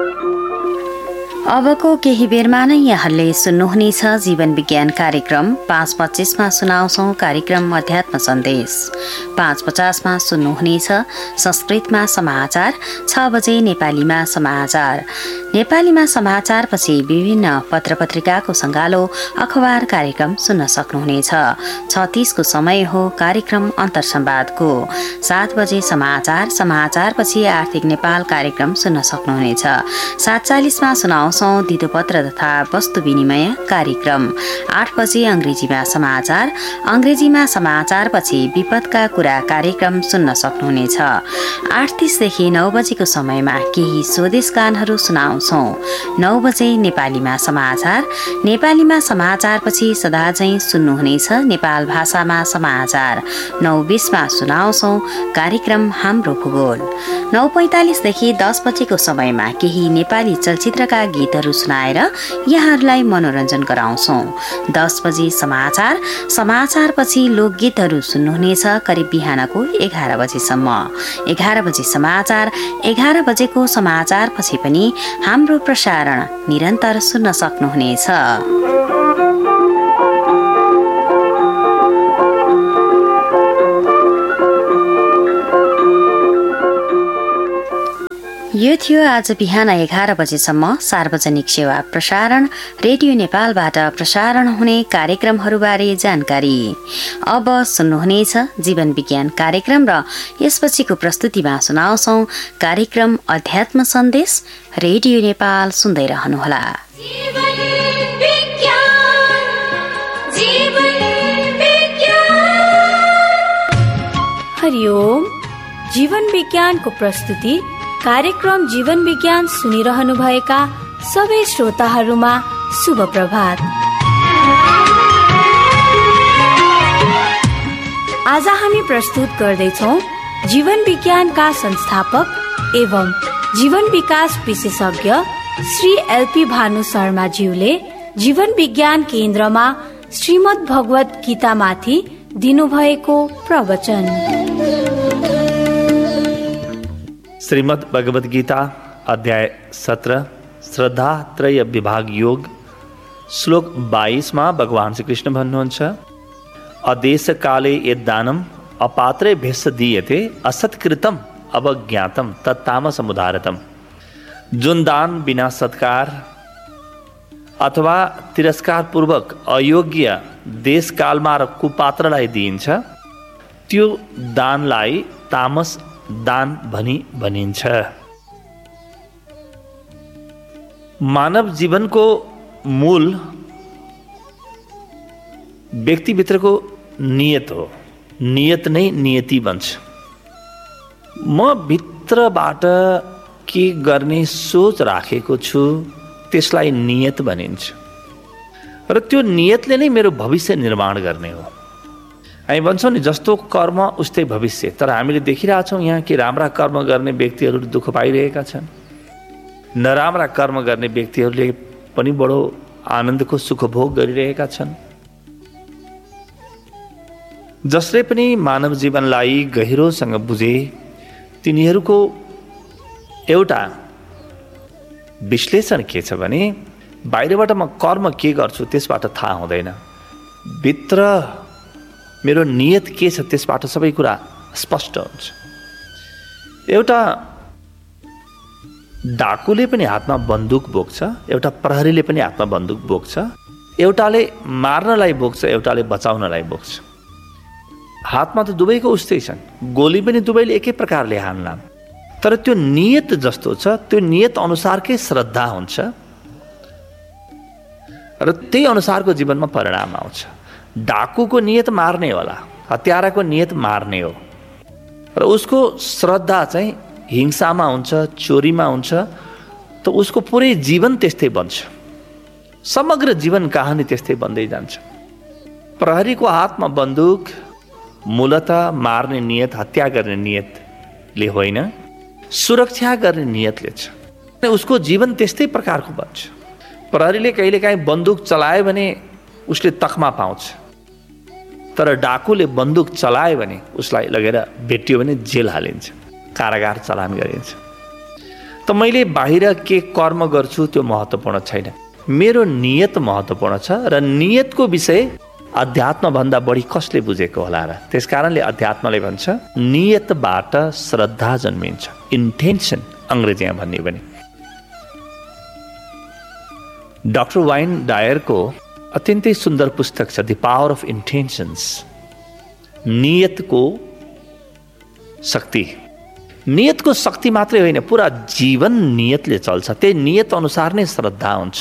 अबको केही बेरमा नै यहाँले सुन्नुहुनेछ जीवन विज्ञान कार्यक्रम। 5:25 सुनाउँछौं कार्यक्रम अध्यात्म सन्देश। 5:50 सुन्नुहुनेछ संस्कृतमा समाचार। 6 बजे नेपालीमा समाचार। नेपालीमा समाचारपछि विभिन्न पत्रपत्रिकाको सङ्गालो अखबार कार्यक्रम सुन्न सक्नुहुनेछ। 36 को समय हो कार्यक्रम अन्तर्संवादको। 7 बजे समाचार। समाचारपछि आर्थिक नेपाल कार्यक्रम सुन्न सक्नुहुनेछ। 7:40 सुनाउँछौं दिदोपत्र तथा वस्तु विनिमय कार्यक्रम। 8 बजे अंग्रेजीमा समाचार। अंग्रेजीमा समाचारपछि विपदका कुरा कार्यक्रम सुन्न सक्नुहुनेछ। 8:30 देखि 9 बजेको समयमा केही स्वदेश गानहरू सुनाउँछौं। 9 बजे नेपालीमा समाचार। नेपालीमा समाचारपछि सदाझैं सुन्नुहुनेछ नेपाल भाषामा समाचार। 9:20 सुनाउँछौं कार्यक्रम हाम्रो भूगोल। 9:45 देखि 10 बजेको समयमा केही नेपाली चलचित्रका गीतहरू सुनाएर यहाँहरूलाई मनोरञ्जन गराउँछौं। 10 बजे समाचार। समाचारपछि लोकगीतहरू सुन्नुहुनेछ करिब बिहानको 11 बजेसम्म। 11 बजे समाचार। 11 बजेको समाचारपछि पनि हाम्रो प्रसारण निरन्तर सुन्न सक्नुहुनेछ। यो थियो आज बिहान 11 बजेसम्म सार्वजनिक सेवा प्रसारण रेडियो नेपालबाट प्रसारण हुने कार्यक्रमहरूबारे जानकारी। अब सुन्नुहुनेछ जीवन विज्ञान कार्यक्रम र यसपछिको प्रस्तुतिमा सुनाउँछौं कार्यक्रम अध्यात्म सन्देश। रेडियो नेपाल सुन्दै रहनुहोला। हरिओम। जीवन विज्ञानको प्रस्तुति कार्यक्रम जीवन विज्ञान सुनिरहनु भएका सबै श्रोताहरूमा शुभ प्रभात। आज हामी प्रस्तुत गर्दैछौं जीवन विज्ञानका संस्थापक एवं जीवन विकास विशेषज्ञ श्री एलपी भानु शर्मा ज्यूले जीवन विज्ञान केन्द्रमा श्रीमद् भगवत गीतामाथि दिनुभएको प्रवचन। श्रीमद् भगवद गीता अध्याय 17 श्रद्धा त्रय विभाग योग श्लोक 22 भगवान श्री कृष्ण भन्नुहुन्छ, अदेश काले यद्दानम अपात्रे भेष दीयते असत्कृतम अवज्ञातम तत्तामसम् उदारतम। जुन दान बिना सत्कार अथवा तिरस्कार पूर्वक अयोग्य देश कालमा र कुपात्रलाई दिइन्छ त्यो दानलाई तामस दान भनिन्छ। मानव जीवनको मूल व्यक्तिभित्रको नियत हो। नियत नै नियति बन्छ। म भित्रबाट के गर्ने सोच राखेको छु त्यसलाई नियत भनिन्छ र त्यो नियतले नै मेरो भविष्य निर्माण गर्ने हो। हामी भन्छौँ नि जस्तो कर्म उस्तै भविष्य। तर हामीले देखिरहेछौँ यहाँ कि राम्रा कर्म गर्ने व्यक्तिहरू दुःख पाइरहेका छन्, नराम्रा कर्म गर्ने व्यक्तिहरूले पनि बडो आनन्दको सुखभोग गरिरहेका छन्। जसले पनि मानव जीवनलाई गहिरोसँग बुझे तिनीहरूको एउटा विश्लेषण के छ भने बाहिरबाट म कर्म के गर्छु त्यसबाट थाहा हुँदैन, भित्र मेरो नियत के छ त्यसबाट सबै कुरा स्पष्ट हुन्छ। एउटा डाकुले पनि हातमा बन्दुक बोक्छ, एउटा प्रहरीले पनि हातमा बन्दुक बोक्छ। एउटाले मार्नलाई बोक्छ, एउटाले बचाउनलाई बोक्छ। हातमा त दुवैको उस्तै छन्, गोली पनि दुवैले एकै प्रकारले हान्लान्। तर त्यो नियत जस्तो छ त्यो नियत अनुसारकै श्रद्धा हुन्छ र त्यही अनुसारको जीवनमा परिणाम आउँछ। डाकुको नियत मार्ने होला, हत्याराको नियत मार्ने हो र उसको श्रद्धा चाहिँ हिंसामा हुन्छ, चोरीमा हुन्छ, त उसको पुरै जीवन त्यस्तै बन्छ। समग्र जीवन कहानी त्यस्तै बन्दै जान्छ। प्रहरीको हातमा बन्दुक मूलतः मार्ने नियत, हत्या गर्ने नियतले होइन, सुरक्षा गर्ने नियतले छ। उसको जीवन त्यस्तै प्रकारको बन्छ। प्रहरीले कहिलेकाहीँ बन्दुक चलायो भने उसले तकमा पाउँछ, तर डाकुले बन्दुक चलायो भने उसलाई लगेर भेटियो भने जेल हालिन्छ, कारागार चलान गरिन्छ। त मैले बाहिर के कर्म गर्छु त्यो महत्त्वपूर्ण छैन, मेरो नियत महत्त्वपूर्ण छ र नियतको विषय अध्यात्मभन्दा बढी कसले बुझेको होला र। त्यसकारणले अध्यात्मले भन्छ नियतबाट श्रद्धा जन्मिन्छ, इन्टेन्सन अङ्ग्रेजीमा भन्ने भने। डाक्टर वाइन डायरको अत्यन्तै सुन्दर पुस्तक छ द पावर अफ इन्टेन्सन्स, नियतको शक्ति। नियतको शक्ति मात्रै होइन, पुरा जीवन नियतले चल्छ, त्यही नियत अनुसार नै श्रद्धा हुन्छ।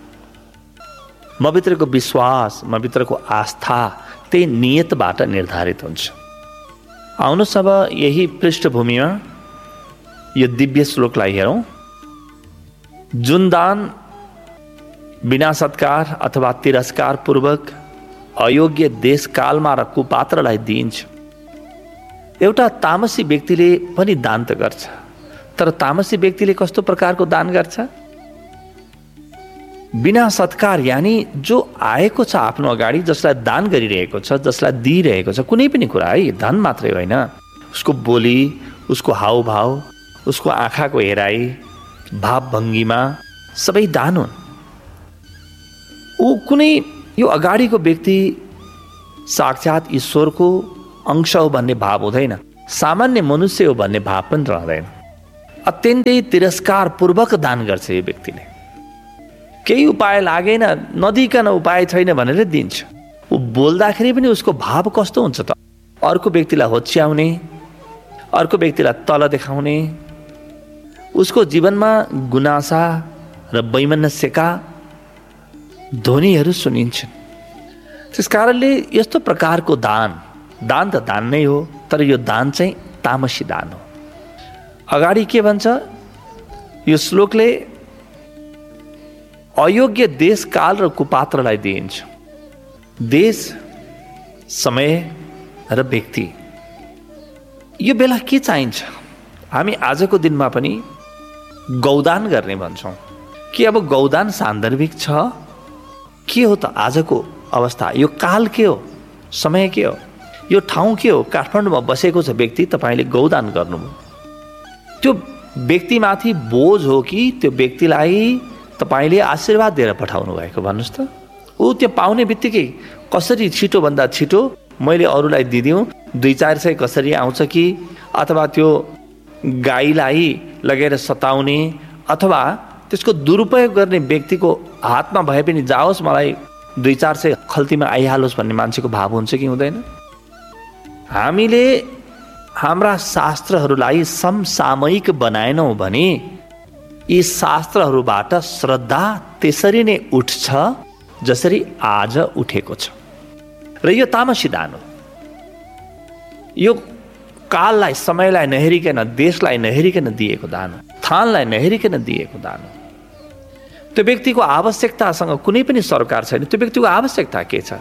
म भित्रको विश्वास, म भित्रको आस्था त्यही नियतबाट निर्धारित हुन्छ। आउनुहोस् अब यही पृष्ठभूमिमा यो दिव्य श्लोकलाई हेरौँ। जुन दान बिना सत्कार अथवा तिरस्कार पूर्वक अयोग्य देशकालमा र कुपात्रलाई दिइन्छ, एउटा तामसी व्यक्तिले पनि दान त गर्छ, तर तामसी व्यक्तिले कस्तो प्रकारको दान गर्छ? बिना सत्कार, यानी जो आएको छ आफ्नो अगाडि, जसलाई दान गरिरहेको छ, जसलाई दिइरहेको छ, कुनै पनि कुरा है, धन मात्रै होइन, उसको बोली, उसको हावभाव, उसको आँखाको हेराइ, भावभङ्गीमा सबै दान हुन्। ऊ कुनै यो अगाडिको व्यक्ति साक्षात् ईश्वरको अंश हो भन्ने भाव हुँदैन, सामान्य मनुष्य हो भन्ने भाव पनि रहँदैन। अत्यन्तै तिरस्कार पूर्वक दान गर्छ यो व्यक्तिले। केही उपाय लागेन, नदिकन उपाय छैन भनेर दिन्छ। ऊ बोल्दाखेरि पनि उसको भाव कस्तो हुन्छ त? अर्को व्यक्तिलाई होच्याउने, अर्को व्यक्तिलाई तल देखाउने, उसको जीवनमा गुनासा र वैमनस्यका ध्वनिहरू सुनिन्छन्। त्यसकारणले यस्तो प्रकारको दान त दान नै हो, तर यो दान चाहिँ तामसी दान हो। अगाडि के भन्छ यो श्लोकले? अयोग्य देश काल र कुपात्रलाई दिइन्छ। देश, समय र व्यक्ति, यो बेला के चाहिन्छ? हामी आजको दिनमा पनि गौदान गर्ने भन्छौँ कि अब गौदान सान्दर्भिक छ? के हो त आजको अवस्था? यो काल के हो? समय के हो? यो ठाउँ के हो? काठमाडौँमा बसेको छ व्यक्ति, तपाईँले गौदान गर्नुभयो, त्यो व्यक्तिमाथि बोझ हो कि त्यो व्यक्तिलाई तपाईँले आशीर्वाद दिएर पठाउनु भएको? भन्नुहोस् त। ऊ त्यो पाउने बित्तिकै कसरी छिटोभन्दा छिटो मैले अरूलाई दिदिउँ, 2-4 सय कसरी आउँछ कि, अथवा त्यो गाईलाई लगेर सताउने, अथवा त्यसको दुरुपयोग गर्ने व्यक्तिको हातमा भए पनि जाओस्, मलाई 2-4 सय खल्तीमा आइहालोस् भन्ने मान्छेको भाव हुन्छ कि हुँदैन? हामीले हाम्रा शास्त्रहरूलाई समसामयिक बनाएनौँ भने यी शास्त्रहरूबाट श्रद्धा त्यसरी नै उठ्छ जसरी आज उठेको छ। र यो तामसी दान हो। यो काललाई, समयलाई नहेरिकन, देशलाई नहेरिकन दिएको दान हो, स्थानलाई नहेरिकन दिएको दान हो। त्यो व्यक्तिको आवश्यकतासँग कुनै पनि सरकार छैन। त्यो व्यक्तिको आवश्यकता के छ?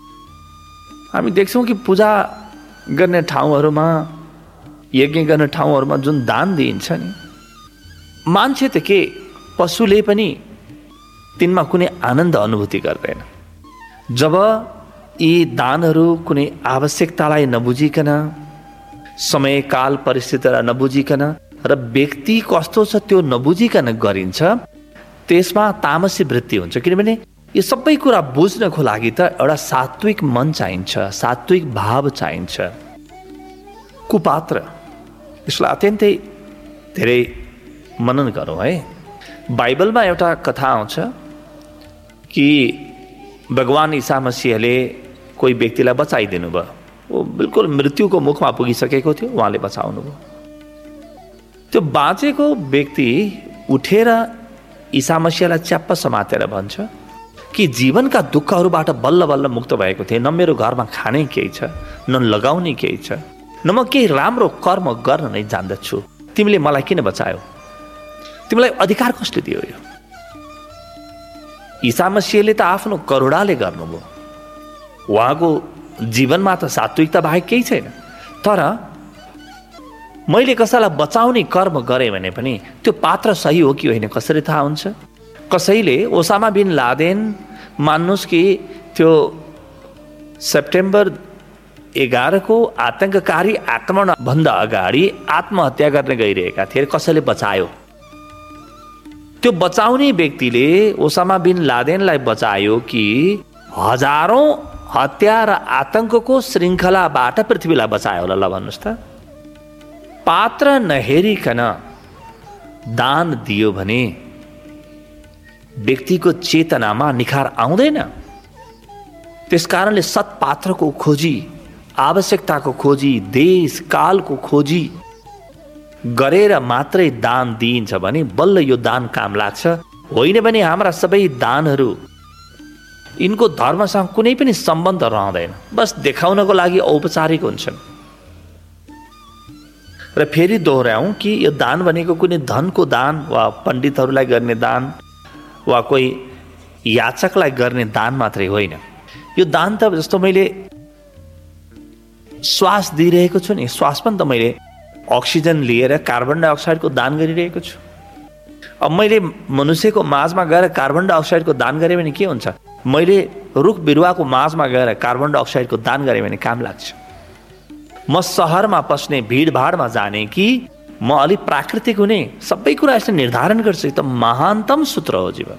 हामी देख्छौँ कि पूजा गर्ने ठाउँहरूमा, यज्ञ गर्ने ठाउँहरूमा जुन दान दिइन्छ नि, मान्छे त के, पशुले पनि तिनमा कुनै आनन्द अनुभूति गर्दैन। जब यी दानहरू कुनै आवश्यकतालाई नबुझिकन, समय काल परिस्थितिलाई नबुझिकन र व्यक्ति कस्तो छ त्यो नबुझिकन गरिन्छ, त्यसमा तामसी वृत्ति हुन्छ। किनभने यो सबै कुरा बुझ्नको लागि त एउटा सात्विक मन चाहिन्छ, सात्विक भाव चाहिन्छ। कुपात्र, यसलाई अत्यन्तै धेरै मनन गरौँ है। बाइबलमा एउटा कथा आउँछ कि भगवान ईसा मसीहले कोही व्यक्तिलाई बचाइदिनु भयो। वो बिल्कुल मृत्युको मुखमा पुगिसकेको थियो, उहाँले बचाउनु भयो। त्यो बाँचेको व्यक्ति उठेर ईसा मसीहलाई च्याप्प समातेर भन्छ कि जीवनका दुःखहरूबाट बल्ल बल्ल मुक्त भएको थिए, न मेरो घरमा खाने केही छ, न लगाउने केही छ, न म केही राम्रो कर्म गर्न नै जान्दछु, तिमीले मलाई किन बचायौ? तिमीलाई अधिकार कसले दियो? यो ईसा मसीहले त आफ्नो करुणाले गर्नुभयो। उहाँको जीवनमा त सात्विकता बाहेक केही छैन। तर मैले कसैलाई बचाउने कर्म गरेँ भने पनि त्यो पात्र सही हो कि होइन कसरी थाहा हुन्छ? कसैले ओसामा बिन लादेन, मान्नुहोस् कि त्यो सेप्टेम्बर 11 को आतंककारी आक्रमणभन्दा अगाडि आत्महत्या गर्न गइरहेका थिए, कसैले बचायो। त्यो बचाउने व्यक्तिले ओसामा बिन लादेनलाई बचायो कि हजारौं हत्या र आतंकको श्रृङ्खलाबाट पृथ्वीलाई बचायो होला? ल भन्नुहोस् त। पात्र नहेरिकन दान दियो भने व्यक्तिको चेतनामा निखार आउँदैन। त्यसकारणले सत्पात्रको खोजी, आवश्यकताको खोजी, देश कालको खोजी गरेर मात्रै दान दिइन्छ भने बल्ल यो दान काम लाग्छ। होइन भने हाम्रा सबै दानहरू यिनको धर्मसँग कुनै पनि सम्बन्ध रहँदैन, बस देखाउनको लागि औपचारिक हुन्छन्। र फेरि दोहोऱ्याउँ कि यो दान भनेको कुनै धनको दान वा पण्डितहरूलाई गर्ने दान वा कोही याचकलाई गर्ने दान मात्रै होइन। यो दान त जस्तो मैले श्वास दिइरहेको छु नि, श्वास पनि त मैले अक्सिजन लिएर कार्बन डाइअक्साइडको दान गरिरहेको छु। अब मैले मनुष्यको माझमा गएर कार्बन डाइअक्साइडको दान गरेँ भने के हुन्छ? मैले रुख बिरुवाको माझमा गएर कार्बन डाइअक्साइडको दान गरेँ भने काम लाग्छ। म सहरमा पस्ने, भिडभाडमा जाने कि म अलिक प्राकृतिक हुने, सबै कुरा यसले निर्धारण गर्छ। त महानतम सूत्र हो जीवन।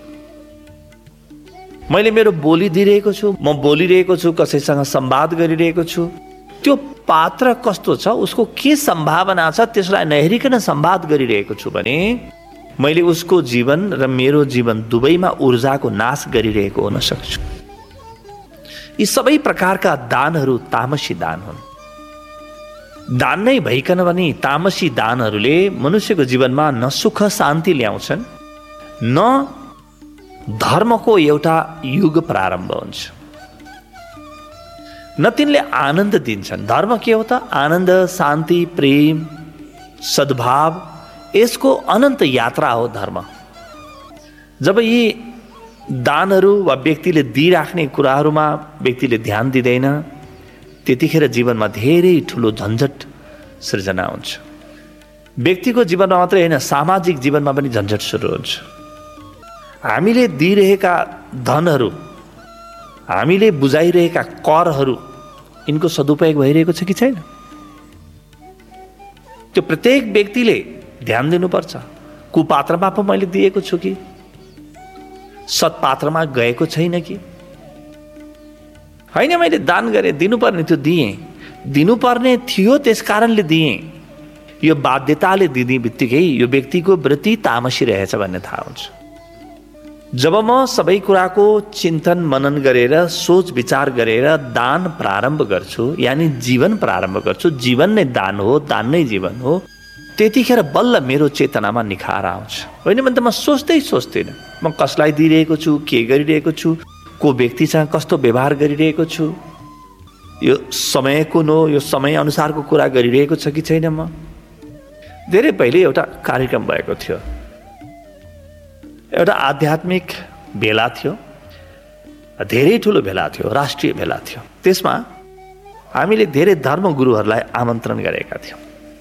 मैले मेरो बोली दिइरहेको छु, म बोलिरहेको छु, कसैसँग संवाद गरिरहेको छु, त्यो पात्र कस्तो छ, उसको के सम्भावना छ, त्यसलाई नहेरिकन संवाद गरिरहेको छु भने मैले उसको जीवन र मेरो जीवन दुवैमा ऊर्जाको नाश गरिरहेको हुन सक्छु। यी सबै प्रकारका दानहरू तामसी दान हुन्। दान नै भइकन पनि तामसी दानहरूले मनुष्यको जीवनमा न सुख शान्ति ल्याउँछन्, न धर्मको एउटा युग प्रारम्भ हुन्छ, न तिनले आनन्द दिन्छन्। धर्म के हो त? आनन्द, शान्ति, प्रेम, सद्भाव, यसको अनन्त यात्रा हो धर्म। जब यी दानहरू वा व्यक्तिले दिइराख्ने कुराहरूमा व्यक्तिले ध्यान दिँदैन, त्यतिखेर जीवनमा धेरै ठुलो झन्झट सृजना हुन्छ। व्यक्तिको जीवनमा मात्रै होइन, सामाजिक जीवनमा पनि झन्झट सुरु हुन्छ। हामीले दिइरहेका धनहरू, हामीले बुझाइरहेका करहरू, यिनको सदुपयोग भइरहेको छ कि छैन? त्यो प्रत्येक व्यक्तिले ध्यान दिनुपर्छ। कुपात्रमा पो मैले दिएको छु कि सत्पात्रमा गएको छैन कि? होइन, मैले दान गरेँ, दिनुपर्ने थियो दिएँ, दिनुपर्ने थियो त्यस कारणले दिएँ। यो बाध्यताले दिने बित्तिकै यो व्यक्तिको वृत्ति तामसी रहेछ भन्ने थाहा हुन्छ। जब म सबै कुराको चिन्तन मनन गरेर, सोच विचार गरेर दान प्रारम्भ गर्छु, यानी जीवन प्रारम्भ गर्छु, जीवन नै दान हो, दान नै जीवन हो, त्यतिखेर बल्ल मेरो चेतनामा निखार आउँछ। होइन भने त म सोच्दैन म कसलाई दिइरहेको छु, के गरिरहेको छु, को व्यक्तिसँग कस्तो व्यवहार गरिरहेको छु, यो समय कुन हो, यो समय अनुसारको कुरा गरिरहेको छ कि छैन। म धेरै पहिले एउटा कार्यक्रम भएको थियो, एउटा आध्यात्मिक भेला थियो, धेरै ठुलो भेला थियो, राष्ट्रिय भेला थियो। त्यसमा हामीले धेरै धर्मगुरुहरूलाई आमन्त्रण गरेका थियौँ।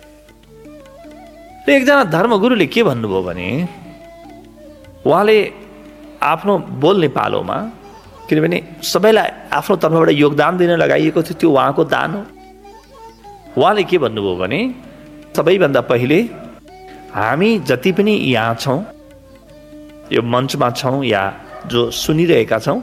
र एकजना धर्मगुरुले के भन्नुभयो भने, उहाँले आफ्नो बोल्ने पालोमा, किनभने सबैलाई आफ्नो तर्फबाट योगदान दिन लगाइएको थियो, त्यो उहाँको दान हो। उहाँले के भन्नुभयो भने, सबैभन्दा पहिले हामी जति पनि यहाँ छौँ, यो मञ्चमा छौँ या जो सुनिरहेका छौँ,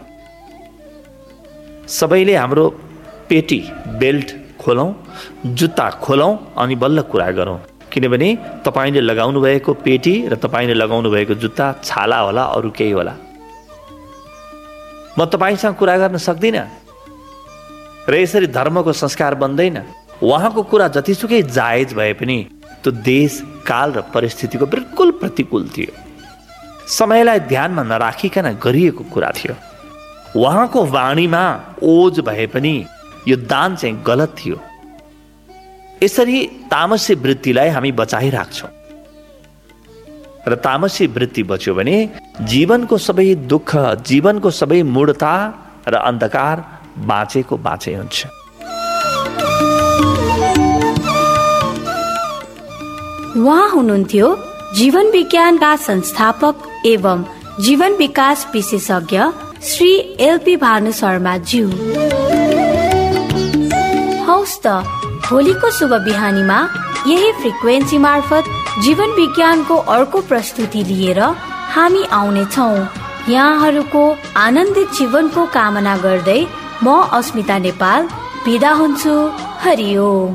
सबैले हाम्रो पेटी, बेल्ट खोलौँ, जुत्ता खोलौँ अनि बल्ल कुरा गरौँ। किनभने तपाईँले लगाउनु भएको पेटी र तपाईँले लगाउनु भएको जुत्ता छाला होला, अरू केही होला। म तपाईँसँग कुरा गर्न सक्दिनँ र यसरी धर्मको संस्कार बन्दैन। उहाँको कुरा जतिसुकै जायज भए पनि त्यो देश, काल र परिस्थितिको बिल्कुल प्रतिकूल थियो, समयलाई ध्यानमा नराखिकन गरिएको कुरा थियो। उहाँको वाणीमा ओज भए पनि यो दान चाहिँ गलत थियो। यसरी तामसी वृत्तिलाई हामी बचाइराख्छौँ र तामसी वृत्ति बच्यो भने जीवनको सबै दुःख, जीवनको सबै मूढता र अन्धकार बाँचेको बाँचै हुन्छ। उहाँ हुनुहुन्थ्यो जीवन विज्ञानका संस्थापक एवं जीवन विकास विशेषज्ञ श्री एलपी भानु शर्मा ज्यू। हौस् त, भोलिको शुभ बिहानीमा यही फ्रिक्वेन्सी मार्फत जीवन विज्ञानको अर्को प्रस्तुति लिएर हामी आउनेछौँ। यहाँहरूको आनन्दित जीवनको कामना गर्दै म अस्मिता नेपाल बिदा हुन्छु। हरिओम।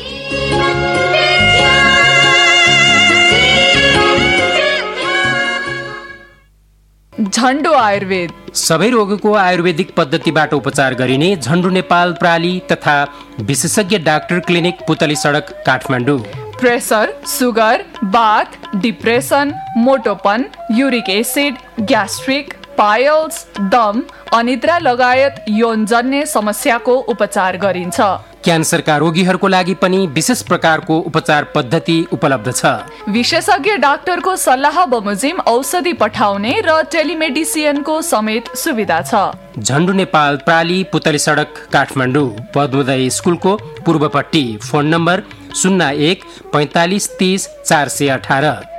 झन्डु आयुर्वेद सबै रोगको आयुर्वेदिक पद्धतिबाट उपचार गरिने झन्डु नेपाल प्राली तथा विशेषज्ञ डाक्टर क्लिनिक पुतली सडक काठमाडौँ। प्रेसर, सुगर, बाथ, depression, मोटोपन, uric acid, gastric, piles, दम, अनिद्रा लगायत यौनजन्य समस्याको उपचार गरिन्छ। क्यान्सरका रोगीहरूको लागि पनि विशेष प्रकारको उपचार पद्धति उपलब्ध छ। विशेषज्ञ डाक्टरको सल्लाह बमोजिम औषधि पठाउने र टेलिमेडिसिनको समेत सुविधा छ। झन्डु नेपाल प्राली पुतली सडक काठमाडौँ, पद्मोदय स्कुलको पूर्वपट्टि। Phone number 01 45 30 418।